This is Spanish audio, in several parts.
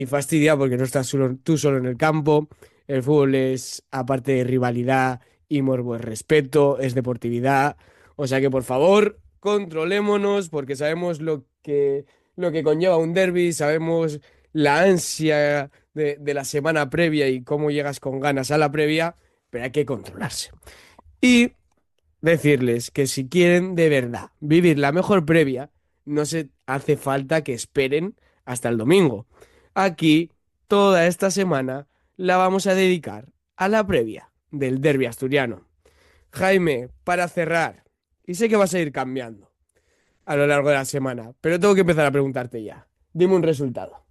y fastidia porque no estás tú solo en el campo. El fútbol es, aparte de rivalidad y morbo, es respeto, es deportividad. O sea que por favor, controlémonos porque sabemos lo que conlleva un derbi, sabemos la ansia de la semana previa y cómo llegas con ganas a la previa, pero hay que controlarse. Y decirles que si quieren de verdad vivir la mejor previa, no se hace falta que esperen hasta el domingo. Aquí, toda esta semana la vamos a dedicar a la previa del derbi asturiano. Jaime, para cerrar, y sé que vas a ir cambiando a lo largo de la semana, pero tengo que empezar a preguntarte ya. Dime un resultado.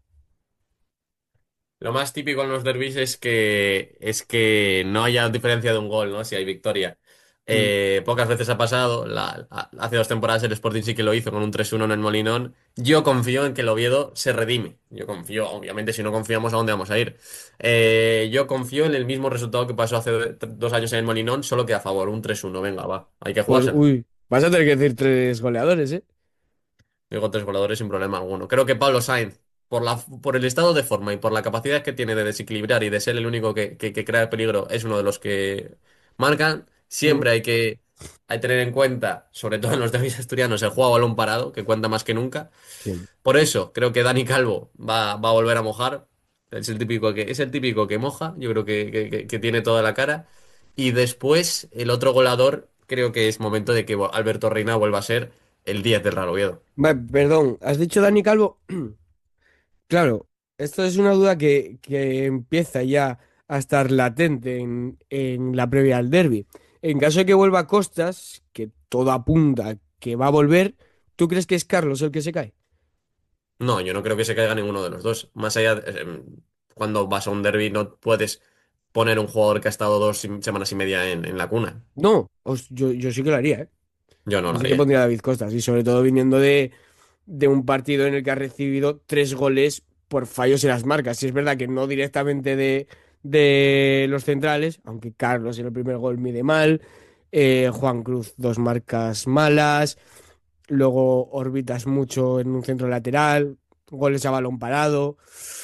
Lo más típico en los derbis es que no haya diferencia de un gol, ¿no? Si hay victoria. Mm. Pocas veces ha pasado. Hace 2 temporadas el Sporting sí que lo hizo con un 3-1 en el Molinón. Yo confío en que el Oviedo se redime. Yo confío, obviamente, si no confiamos, ¿a dónde vamos a ir? Yo confío en el mismo resultado que pasó hace 2 años en el Molinón, solo que a favor, un 3-1. Venga, va, hay que Pues, jugársela. uy, vas a tener que decir tres goleadores, ¿eh? Digo, 3 goleadores sin problema alguno. Creo que Pablo Sainz, por el estado de forma y por la capacidad que tiene de desequilibrar y de ser el único que crea peligro, es uno de los que marcan. Mm. Siempre hay que tener en cuenta, sobre todo en los derbis asturianos, el juego a balón parado, que cuenta más que nunca. Sí. Por eso, creo que Dani Calvo va a volver a mojar. Es el típico que moja. Yo creo que tiene toda la cara. Y después, el otro goleador, creo que es momento de que Alberto Reina vuelva a ser el 10 del Real Oviedo. Perdón, ¿has dicho Dani Calvo? Claro, esto es una duda que empieza ya a estar latente en la previa al derby. En caso de que vuelva Costas, que todo apunta que va a volver, ¿tú crees que es Carlos el que se cae? No, yo no creo que se caiga ninguno de los dos. Más allá, cuando vas a un derby no puedes poner un jugador que ha estado 2 semanas y media en la cuna. No, yo sí que lo haría, ¿eh? Yo no Yo lo sí que haría. pondría a David Costas, y sobre todo viniendo de un partido en el que ha recibido tres goles por fallos en las marcas. Y es verdad que no directamente de los centrales, aunque Carlos en el primer gol mide mal, Juan Cruz dos marcas malas, luego orbitas mucho en un centro lateral, goles a balón parado.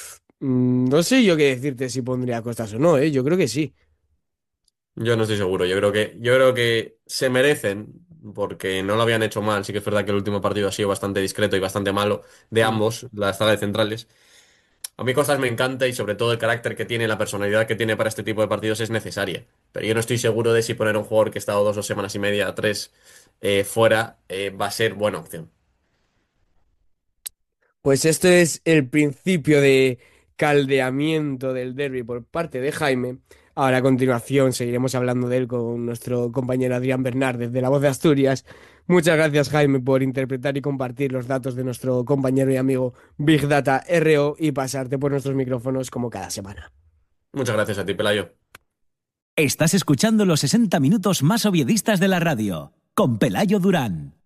No sé yo qué decirte si pondría a Costas o no, ¿eh? Yo creo que sí. Yo no estoy seguro. Yo creo que se merecen, porque no lo habían hecho mal. Sí que es verdad que el último partido ha sido bastante discreto y bastante malo de Mm. ambos, la saga de centrales. A mí Costas me encanta y sobre todo el carácter que tiene, la personalidad que tiene para este tipo de partidos es necesaria. Pero yo no estoy seguro de si poner un jugador que ha estado 2 semanas y media, tres fuera, va a ser buena opción. Pues esto es el principio de caldeamiento del derby por parte de Jaime. Ahora a continuación seguiremos hablando de él con nuestro compañero Adrián Bernard desde La Voz de Asturias. Muchas gracias Jaime por interpretar y compartir los datos de nuestro compañero y amigo Big Data RO y pasarte por nuestros micrófonos como cada semana. Muchas gracias a ti, Pelayo. Estás escuchando los 60 minutos más oviedistas de la radio, con Pelayo Durán.